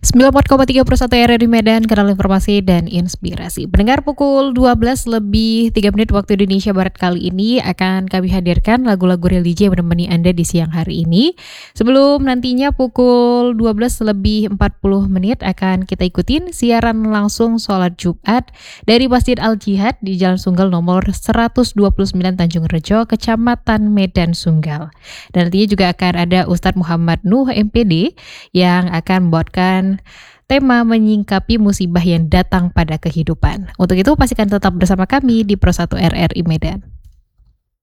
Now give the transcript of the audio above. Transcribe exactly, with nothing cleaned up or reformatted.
sembilan puluh empat koma tiga Pro satu R R I Medan, kanal informasi dan inspirasi. Pendengar, pukul dua belas lebih tiga menit waktu Indonesia Barat kali ini akan kami hadirkan lagu-lagu religi yang menemani Anda di siang hari ini. Sebelum nantinya pukul dua belas lebih empat puluh menit akan kita ikutin siaran langsung sholat Jumat dari Masjid Al-Jihad di Jalan Sunggal nomor seratus dua puluh sembilan Tanjung Rejo, Kecamatan Medan Sunggal. Dan nantinya juga akan ada Ustadz Muhammad Nuh M P D yang akan membawakan tema menyingkapi musibah yang datang pada kehidupan. Untuk itu pastikan tetap bersama kami di Pro satu R R I Medan.